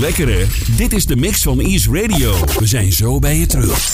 Lekker hè? Dit is de mix van Ease Radio. We zijn zo bij je terug.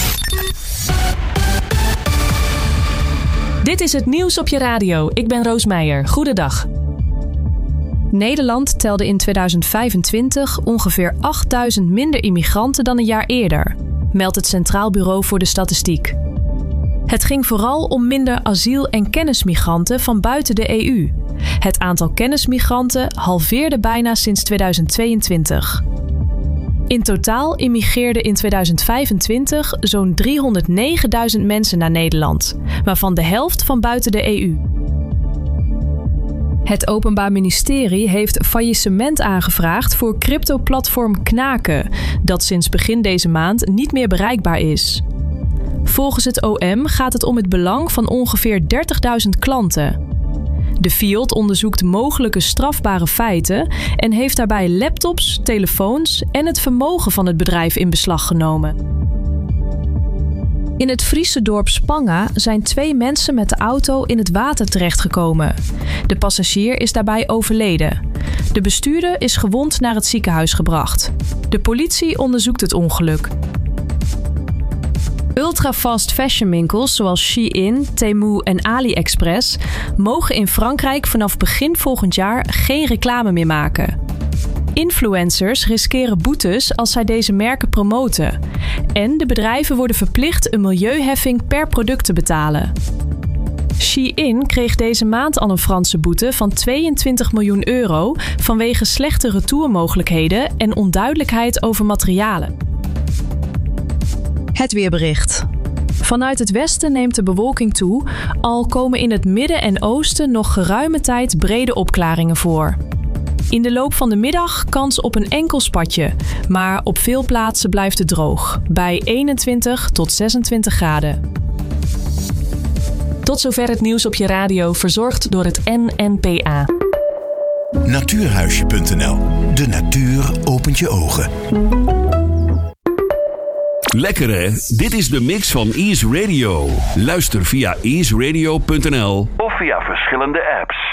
Dit is het nieuws op je radio. Ik ben Roos Meijer. Goedendag. Nederland telde in 2025 ongeveer 8000 minder immigranten dan een jaar eerder, meldt het Centraal Bureau voor de Statistiek. Het ging vooral om minder asiel- en kennismigranten van buiten de EU. Het aantal kennismigranten halveerde bijna sinds 2022. In totaal immigreerden in 2025 zo'n 309.000 mensen naar Nederland, waarvan de helft van buiten de EU. Het Openbaar Ministerie heeft faillissement aangevraagd voor crypto-platform Knaken, dat sinds begin deze maand niet meer bereikbaar is. Volgens het OM gaat het om het belang van ongeveer 30.000 klanten. De FIOD onderzoekt mogelijke strafbare feiten en heeft daarbij laptops, telefoons en het vermogen van het bedrijf in beslag genomen. In het Friese dorp Spanga zijn 2 mensen met de auto in het water terechtgekomen. De passagier is daarbij overleden. De bestuurder is gewond naar het ziekenhuis gebracht. De politie onderzoekt het ongeluk. Ultra-fast fashionwinkels zoals Shein, Temu en AliExpress mogen in Frankrijk vanaf begin volgend jaar geen reclame meer maken. Influencers riskeren boetes als zij deze merken promoten. En de bedrijven worden verplicht een milieuheffing per product te betalen. Shein kreeg deze maand al een Franse boete van 22 miljoen euro vanwege slechte retourmogelijkheden en onduidelijkheid over materialen. Het weerbericht. Vanuit het westen neemt de bewolking toe, al komen in het midden en oosten nog geruime tijd brede opklaringen voor. In de loop van de middag kans op een enkel spatje, maar op veel plaatsen blijft het droog, bij 21 tot 26 graden. Tot zover het nieuws op je radio, verzorgd door het NNPA. Natuurhuisje.nl. De natuur opent je ogen. Lekker hè? Dit is de mix van Ease Radio. Luister via easeradio.nl of via verschillende apps.